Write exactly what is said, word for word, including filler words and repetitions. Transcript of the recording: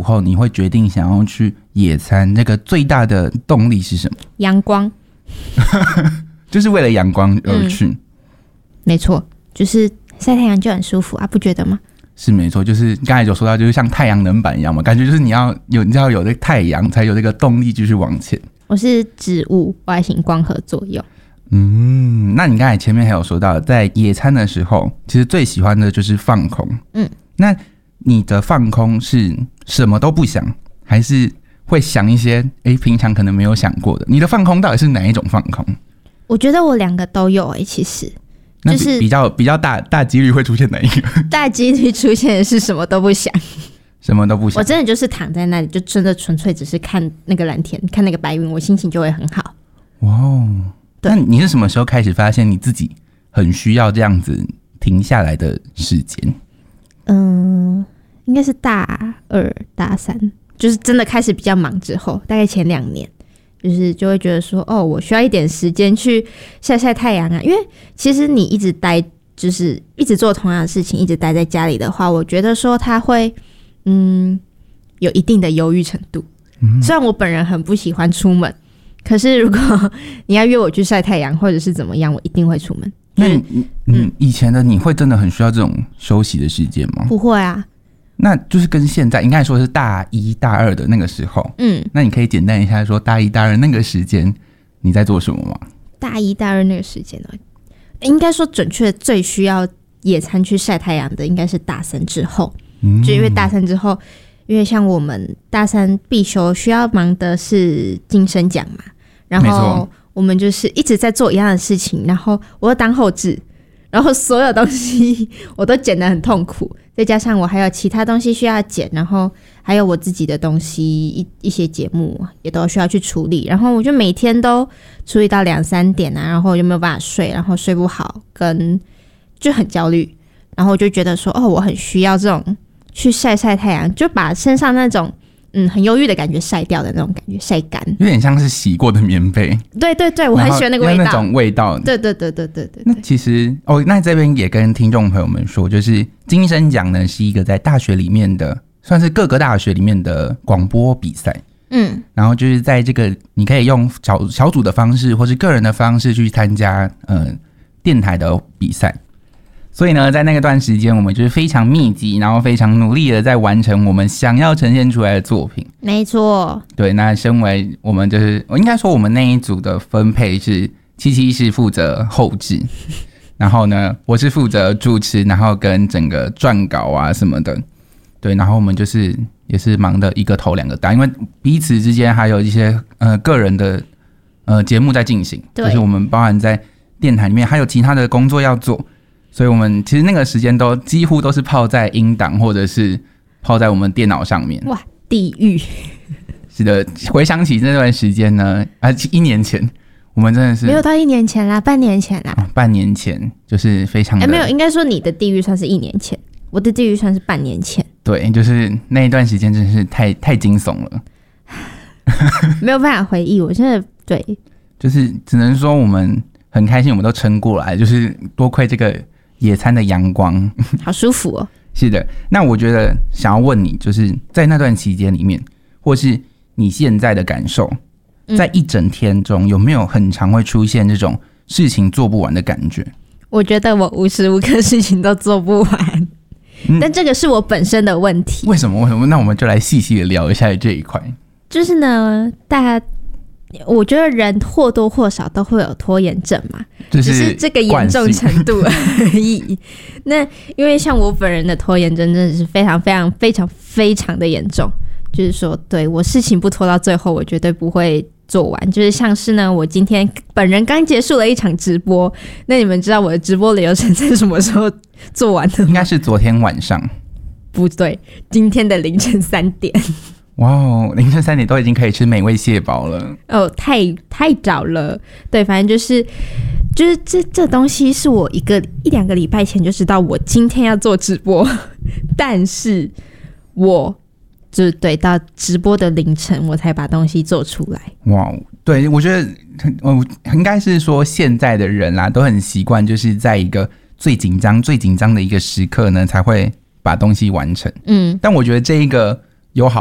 午后你会决定想要去野餐，那个最大的动力是什么？ 阳光。 就是为了阳光而去。嗯， 没错，就是晒太阳就很舒服啊，不觉得吗？ 是没错，就是刚才有说到，就是像太阳能板一样嘛，感觉就是你要有，你要有这个太阳，才有这个动力继续往前。 我是植物 Y 型光合作用。 嗯，那你刚才前面还有说到，在野餐的时候，其实最喜欢的就是放空。嗯，那你的放空是什么都不想，还是会想一些哎平常可能没有想过的？你的放空到底是哪一种放空？ 我觉得我两个都有哎、欸，其实。 那比比较比较大大几率会出现哪一个？ 大几率出现的是什么都不想， 什么都不想。 我真的就是躺在那里，就真的纯粹只是看那个蓝天，看那个白云，我心情就会很好。 哇哦！那你是什么时候开始发现你自己很需要这样子停下来的时间？ 嗯，应该是大二大三，就是真的开始比较忙之后，大概前两年。就是就会觉得说，哦，我需要一点时间去晒晒太阳啊，因为其实你一直待，就是一直做同样的事情，一直待在家里的话，我觉得说它会，嗯，有一定的忧郁程度。嗯，虽然我本人很不喜欢出门，可是如果你要约我去晒太阳或者是怎么样，我一定会出门。 那你，嗯，以前的你会真的很需要这种休息的时间吗？ 不会啊。 那就是跟现在应该说是大一大二的那个时候，嗯，那你可以简单一下说大一大二那个时间你在做什么吗？ 大一大二那个时间呢，应该说准确最需要野餐去晒太阳的应该是大三之后，嗯，就因为大三之后，因为像我们大三必修需要忙的是金声奖嘛，然后我们就是一直在做一样的事情，然后我又当后制，然后所有东西我都剪得很痛苦，再加上我还有其他东西需要剪，然后还有我自己的东西 一, 一些节目也都需要去处理，然后我就每天都处理到两三点啊，然后就没有办法睡，然后睡不好，跟就很焦虑，然后我就觉得说，哦，我很需要这种去晒晒太阳，就把身上那种嗯很忧郁的感觉晒掉的那种感觉，晒干， 有点像是洗过的棉被。对对对，我很喜欢那个味道， 那种味道。 对对对对对 对, 对。 那其实哦，那这边也跟听众朋友们说，就是金声奖呢是一个在大学里面的，算是各个大学里面的广播比赛。嗯，然后就是在这个你可以用小小组的方式或是个人的方式去参加呃电台的比赛。所以呢，在那个段时间，我们就是非常密集，然后非常努力的在完成我们想要呈现出来的作品。 没错。 对，那身为我们就是，我应该说我们那一组的分配是，七七是负责后制，然后呢，我是负责主持，然后跟整个撰稿啊什么的。对，然后我们就是也是忙的一个头两个大，因为彼此之间还有一些呃个人的呃节目在进行，就是我们包含在电台里面还有其他的工作要做。所以我们其实那个时间都几乎都是泡在音档或者是泡在我们电脑上面。 哇，地狱！ 是的，回想起那段时间呢，啊，一年前我们真的是没有到一年前啦，半年前啦。 哦，半年前就是非常的， 哎，没有，应该说你的地狱算是一年前，我的地狱算是半年前。 对，就是那一段时间真的是太太惊悚了， 没有办法回忆。我真的对， 就是只能说我们很开心，我们都撑过来，就是多亏这个野餐的阳光， 好舒服哦。 是的，那我觉得想要问你，就是在那段期间里面，或是你现在的感受，在一整天中有没有很常会出现这种事情做不完的感觉？ 我觉得我无时无刻事情都做不完，嗯，但这个是我本身的问题。 为什么？为什么？那我们就来细细的聊一下这一块。 就是呢，大家。我觉得人或多或少都会有拖延症嘛，只是这个严重程度而已。那因为像我本人的拖延症真的是非常非常非常非常的严重，就是说对我事情不拖到最后我绝对不会做完。就是像是呢，我今天本人刚结束了一场直播，那你们知道我的直播流程在什么时候做完的吗？ 应该是昨天晚上。 不对，今天的凌晨三点。 哇哦，凌晨三点都已经可以吃美味蟹堡了哦，太太早了。对，反正就是就是这这东西是我一个一两个礼拜前就知道我今天要做直播，但是我就对到直播的凌晨我才把东西做出来。 哇，对，我觉得我应该是说现在的人啦，都很习惯就是在一个最紧张最紧张的一个时刻呢，才会把东西完成。嗯，但我觉得这一个。有好